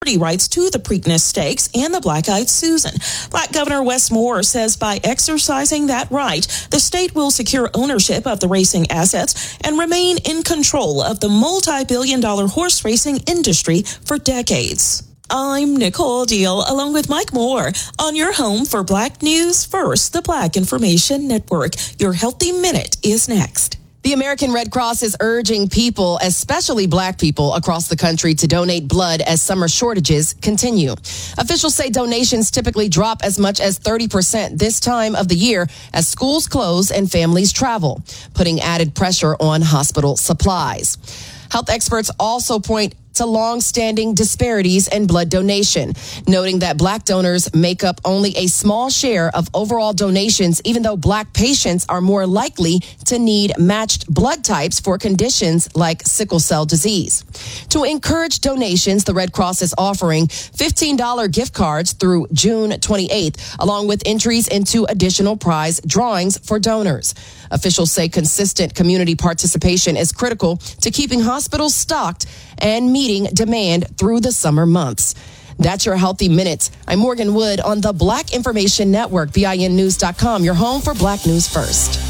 property rights to the Preakness Stakes and the Black-Eyed Susan. Black Governor Wes Moore says by exercising that right, the state will secure ownership of the racing assets and remain in control of the multi-billion-dollar horse racing industry for decades. I'm Nicole Deal, along with Mike Moore, on your home for Black News First, the Black Information Network. Your Healthy Minute is next. The American Red Cross is urging people, especially Black people across the country, to donate blood as summer shortages continue. Officials say donations typically drop as much as 30% this time of the year as schools close and families travel, putting added pressure on hospital supplies. Health experts also point to long-standing disparities in blood donation, noting that Black donors make up only a small share of overall donations, even though Black patients are more likely to need matched blood types for conditions like sickle cell disease. To encourage donations, the Red Cross is offering $15 gift cards through June 28th, along with entries into additional prize drawings for donors. Officials say consistent community participation is critical to keeping hospitals stocked and meeting demand through the summer months. That's your Healthy Minute. I'm Morgan Wood on the Black Information Network, BINnews.com, your home for Black News First.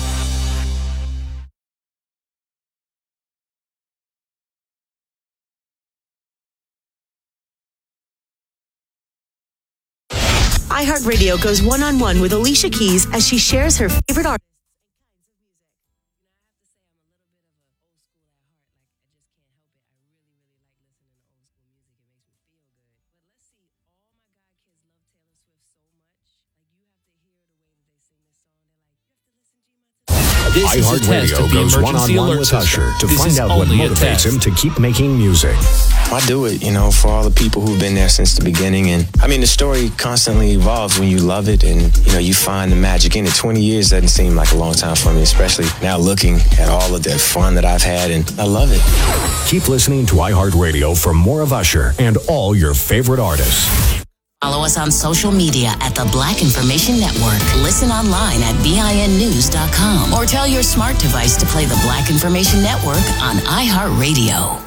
iHeartRadio goes one-on-one with Alicia Keys as she shares her favorite artists. iHeartRadio goes one-on-one with Usher to find out what motivates him to keep making music. I do it, for all the people who've been there since the beginning. And the story constantly evolves when you love it and, you find the magic in it. 20 years doesn't seem like a long time for me, especially now looking at all of the fun that I've had, and I love it. Keep listening to iHeartRadio for more of Usher and all your favorite artists. Follow us on social media at the Black Information Network. Listen online at BINnews.com or tell your smart device to play the Black Information Network on iHeartRadio.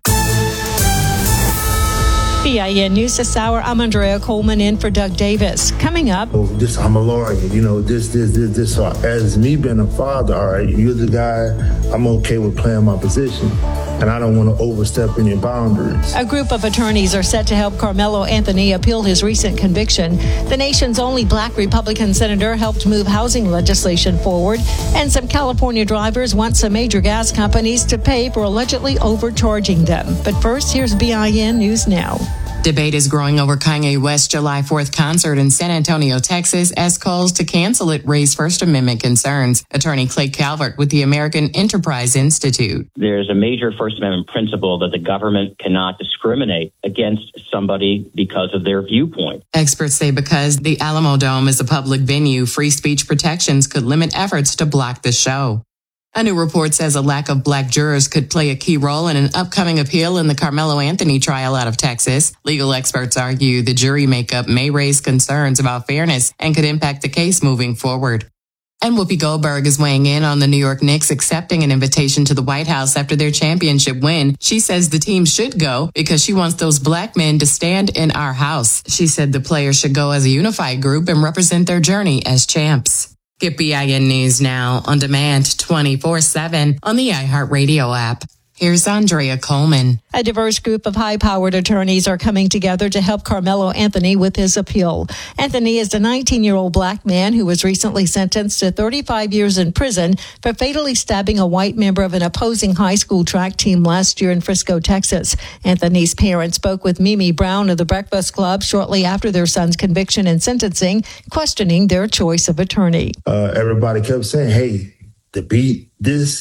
BIN News this hour. I'm Andrea Coleman in for Doug Davis. Coming up. I'm a lawyer, this. So as me being a father, all right, you're the guy, I'm okay with playing my position. And I don't want to overstep any boundaries. A group of attorneys are set to help Carmelo Anthony appeal his recent conviction. The nation's only Black Republican senator helped move housing legislation forward. And some California drivers want some major gas companies to pay for allegedly overcharging them. But first, here's BIN News Now. Debate is growing over Kanye West's July 4th concert in San Antonio, Texas, as calls to cancel it raise First Amendment concerns. Attorney Clay Calvert with the American Enterprise Institute. There's a major First Amendment principle that the government cannot discriminate against somebody because of their viewpoint. Experts say because the Alamo Dome is a public venue, free speech protections could limit efforts to block the show. A new report says a lack of Black jurors could play a key role in an upcoming appeal in the Carmelo Anthony trial out of Texas. Legal experts argue the jury makeup may raise concerns about fairness and could impact the case moving forward. And Whoopi Goldberg is weighing in on the New York Knicks accepting an invitation to the White House after their championship win. She says the team should go because she wants those Black men to stand in our house. She said the players should go as a unified group and represent their journey as champs. Get BIN News now on demand 24/7 on the iHeartRadio app. Here's Andrea Coleman. A diverse group of high-powered attorneys are coming together to help Carmelo Anthony with his appeal. Anthony is a 19-year-old Black man who was recently sentenced to 35 years in prison for fatally stabbing a white member of an opposing high school track team last year in Frisco, Texas. Anthony's parents spoke with Mimi Brown of the Breakfast Club shortly after their son's conviction and sentencing, questioning their choice of attorney. Everybody kept saying, hey, to beat this.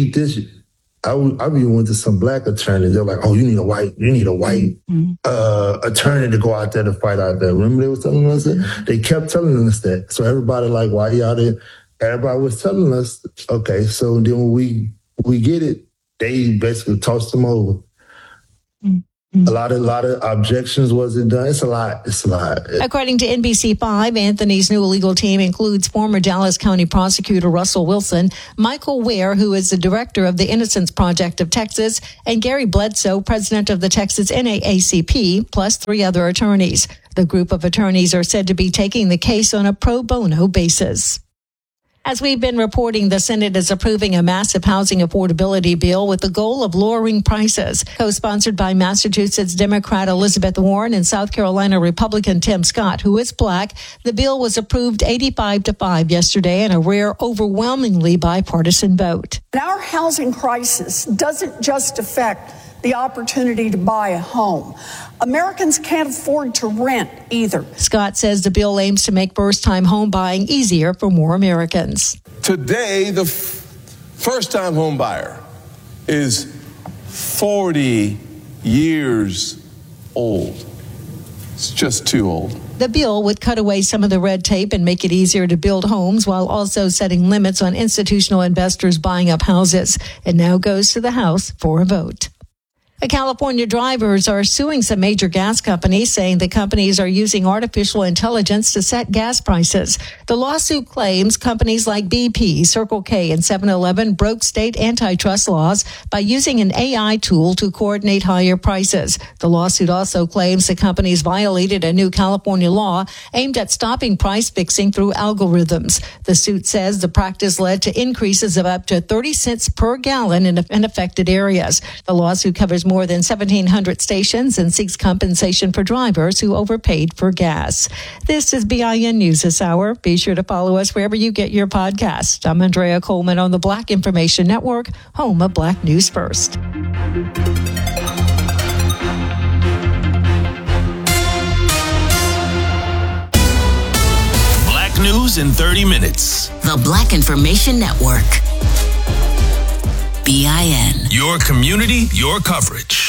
I even went to some Black attorneys. They're like, oh, you need a white attorney to go out there to fight out there. Remember they was telling us that? They kept telling us that. So everybody like, why y'all there? Everybody was telling us, okay, so then when we get it, they basically tossed them over. A lot of objections wasn't done. It's a lot. According to NBC5, Anthony's new legal team includes former Dallas County prosecutor Russell Wilson, Michael Ware, who is the director of the Innocence Project of Texas, and Gary Bledsoe, president of the Texas NAACP, plus 3 other attorneys. The group of attorneys are said to be taking the case on a pro bono basis. As we've been reporting, the Senate is approving a massive housing affordability bill with the goal of lowering prices. Co-sponsored by Massachusetts Democrat Elizabeth Warren and South Carolina Republican Tim Scott, who is black, the bill was approved 85-5 yesterday in a rare, overwhelmingly bipartisan vote. Our housing crisis doesn't just affect the opportunity to buy a home. Americans can't afford to rent either. Scott says the bill aims to make first-time home buying easier for more Americans. Today, the first-time home buyer is 40 years old. It's just too old. The bill would cut away some of the red tape and make it easier to build homes while also setting limits on institutional investors buying up houses. It now goes to the House for a vote. California drivers are suing some major gas companies, saying the companies are using artificial intelligence to set gas prices. The lawsuit claims companies like BP, Circle K, and 7-Eleven broke state antitrust laws by using an AI tool to coordinate higher prices. The lawsuit also claims the companies violated a new California law aimed at stopping price fixing through algorithms. The suit says the practice led to increases of up to 30 cents per gallon in affected areas. The lawsuit covers more than 1,700 stations and seeks compensation for drivers who overpaid for gas. This is BIN News this hour. Be sure to follow us wherever you get your podcasts. I'm Andrea Coleman on the Black Information Network, home of Black News First. Black News in 30 minutes. The Black Information Network. BIN. Your community, your coverage.